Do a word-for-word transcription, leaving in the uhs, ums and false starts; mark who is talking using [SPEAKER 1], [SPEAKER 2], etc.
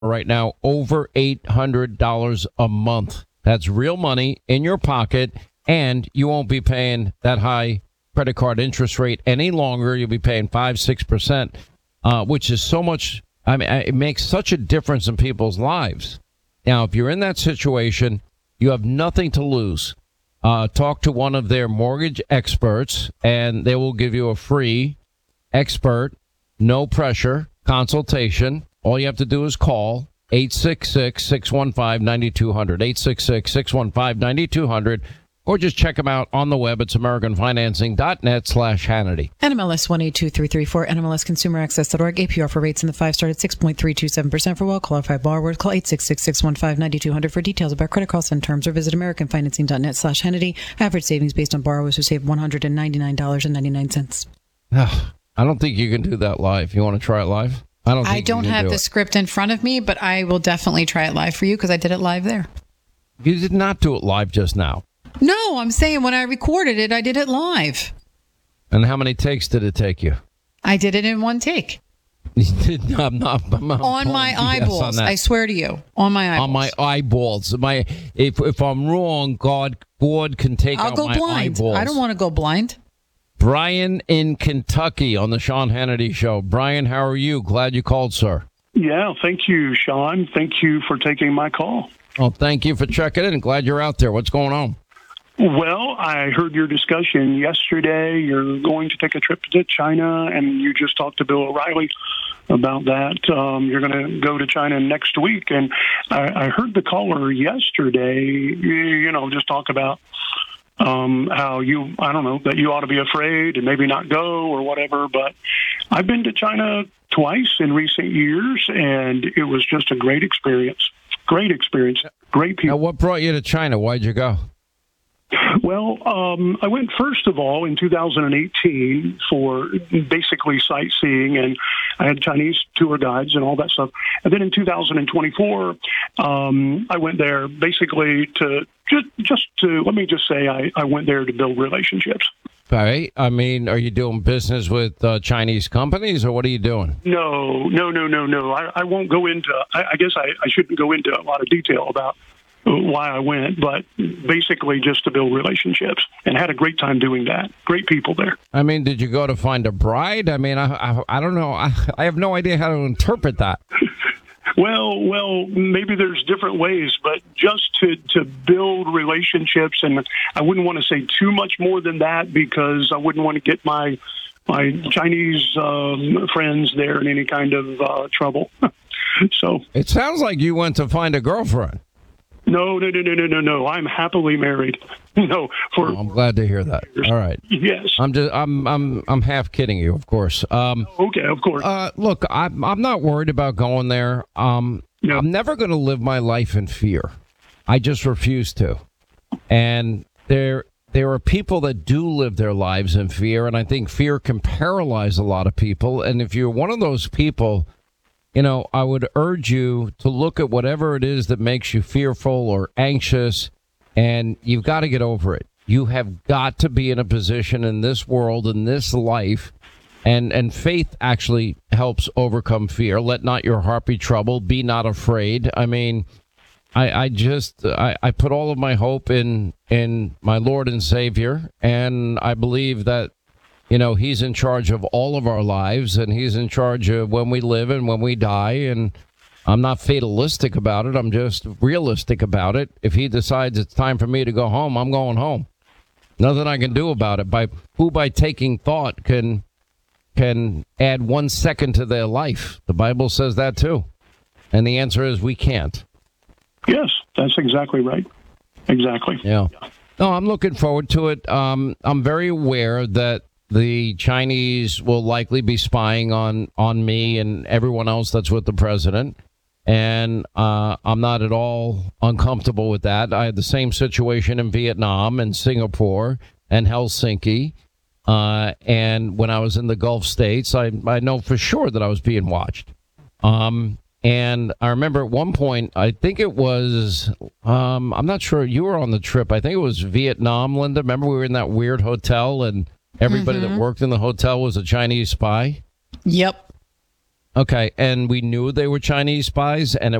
[SPEAKER 1] right now, over eight hundred dollars a month. That's real money in your pocket, and you won't be paying that high credit card interest rate any longer. You'll be paying five, six percent, uh, which is so much. I mean, it makes such a difference in people's lives. Now, if you're in that situation, you have nothing to lose. Uh, talk to one of their mortgage experts, and they will give you a free expert, no pressure consultation. All you have to do is call eight six six, six one five, nine two zero zero, eight six six, six one five, nine two zero zero, or just check them out on the web. It's americanfinancing.net slash Hannity.
[SPEAKER 2] N M L S one eight two three three four, N M L S consumer access dot org. A P R for rates in the five start at six point three two seven percent for well-qualified borrowers. Call eight six six, six one five, nine two zero zero for details about credit costs and terms, or visit americanfinancing.net slash Hannity. Average savings based on borrowers who save one hundred ninety-nine dollars and ninety-nine cents.
[SPEAKER 1] I don't think you can do that live. You want to try it live? I don't think
[SPEAKER 3] I don't
[SPEAKER 1] you can
[SPEAKER 3] have
[SPEAKER 1] do
[SPEAKER 3] the
[SPEAKER 1] it.
[SPEAKER 3] script in front of me, but I will definitely try it live for you because I did it live there.
[SPEAKER 1] You did not do it live just now.
[SPEAKER 3] No, I'm saying when I recorded it, I did it live.
[SPEAKER 1] And how many takes did it take you?
[SPEAKER 3] I did it in one take.
[SPEAKER 1] You did not, I'm not, I'm not
[SPEAKER 3] On my
[SPEAKER 1] calling B S
[SPEAKER 3] eyeballs.
[SPEAKER 1] on that.
[SPEAKER 3] I swear to you. On my eyeballs.
[SPEAKER 1] On my eyeballs. My if if I'm wrong, God God can take
[SPEAKER 3] I'll
[SPEAKER 1] out
[SPEAKER 3] go
[SPEAKER 1] my
[SPEAKER 3] blind.
[SPEAKER 1] eyeballs.
[SPEAKER 3] I don't want to go blind.
[SPEAKER 1] Brian in Kentucky on the Sean Hannity Show. Brian, how are you? Glad you called, sir.
[SPEAKER 4] Yeah, thank you, Sean. Thank you for taking my call.
[SPEAKER 1] Well, thank you for checking in. Glad you're out there. What's going on?
[SPEAKER 4] Well, I heard your discussion yesterday. You're going to take a trip to China, and you just talked to Bill O'Reilly about that. Um, you're going to go to China next week. And I, I heard the caller yesterday, you know, just talk about um, how you, I don't know, that you ought to be afraid and maybe not go or whatever. But I've been to China twice in recent years, and it was just a great experience. Great experience. Great people.
[SPEAKER 1] Now, what brought you to China? Why'd you go?
[SPEAKER 4] Well, um, I went first of all in two thousand eighteen for basically sightseeing, and I had Chinese tour guides and all that stuff. And then in two thousand twenty-four, um, I went there basically to just, just to, let me just say, I, I went there to build relationships.
[SPEAKER 1] All right. I mean, are you doing business with uh, Chinese companies, or what are you doing?
[SPEAKER 4] No, no, no, no, no. I, I won't go into, I, I guess I, I shouldn't go into a lot of detail about why I went, but basically just to build relationships, and had a great time doing that. Great people there.
[SPEAKER 1] I mean, did you go to find a bride? I mean, I I, I don't know. I, I have no idea how to interpret that.
[SPEAKER 4] Well, well, maybe there's different ways, but just to, to build relationships, and I wouldn't want to say too much more than that because I wouldn't want to get my my Chinese um, friends there in any kind of uh, trouble. So
[SPEAKER 1] it sounds like you went to find a girlfriend.
[SPEAKER 4] No, no, no, no, no, no, no. I'm happily married. No, for
[SPEAKER 1] oh, I'm glad to hear that. All right.
[SPEAKER 4] Yes.
[SPEAKER 1] I'm just I'm I'm I'm half kidding you, of course. Um,
[SPEAKER 4] okay, of course.
[SPEAKER 1] Uh, look, I'm I'm not worried about going there. Um, no. I'm never going to live my life in fear. I just refuse to. And there there are people that do live their lives in fear, and I think fear can paralyze a lot of people. And if you're one of those people, you know, I would urge you to look at whatever it is that makes you fearful or anxious, and you've got to get over it. You have got to be in a position in this world, in this life, and, and faith actually helps overcome fear. Let not your heart be troubled. Be not afraid. I mean, I, I just, I, I put all of my hope in, in my Lord and Savior, and I believe that, you know, he's in charge of all of our lives, and he's in charge of when we live and when we die. And I'm not fatalistic about it. I'm just realistic about it. If he decides it's time for me to go home, I'm going home. Nothing I can do about it. By who by taking thought can can add one second to their life. The Bible says that too. And the answer is we can't.
[SPEAKER 4] Yes, that's exactly right. Exactly.
[SPEAKER 1] Yeah. No, I'm looking forward to it. Um, I'm very aware that the Chinese will likely be spying on, on me and everyone else that's with the president. And uh, I'm not at all uncomfortable with that. I had the same situation in Vietnam and Singapore and Helsinki. Uh, and when I was in the Gulf states, I, I know for sure that I was being watched. Um, and I remember at one point, I think it was, um, I'm not sure, you were on the trip. I think it was Vietnam, Linda. Remember we were in that weird hotel and everybody mm-hmm. that worked in the hotel was a Chinese spy?
[SPEAKER 3] Yep.
[SPEAKER 1] Okay, and we knew they were Chinese spies, and it